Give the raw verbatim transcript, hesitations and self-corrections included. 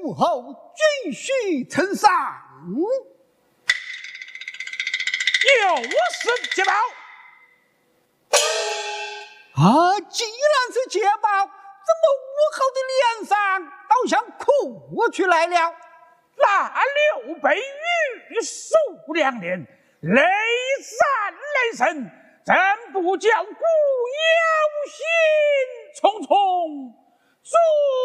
父后继续呈上。 有事接报。 啊，既然是捷报，怎么武后的脸上倒像哭出来了？ 那刘备玉数两年，泪潸泪神，真不叫古有心匆匆。